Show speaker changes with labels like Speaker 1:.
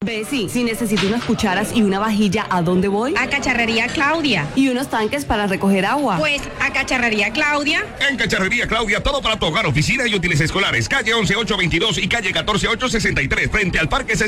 Speaker 1: Bessie, si necesito unas cucharas y una vajilla, ¿a dónde voy?
Speaker 2: A Cacharrería Claudia.
Speaker 1: Y unos tanques para recoger agua.
Speaker 2: Pues a Cacharrería Claudia.
Speaker 3: En Cacharrería Claudia, todo para tu hogar, oficina y útiles escolares. Calle 11822 y calle 14863, frente al Parque